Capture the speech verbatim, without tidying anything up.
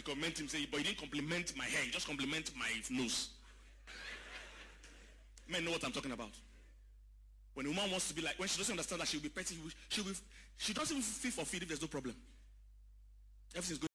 compliment him, say, but he didn't compliment my hair, he just compliment my nose. Men know what I'm talking about. When a woman wants to be like, when she doesn't understand that she'll be petty, she'll be, she doesn't even feel fulfilled if there's no problem. Everything's going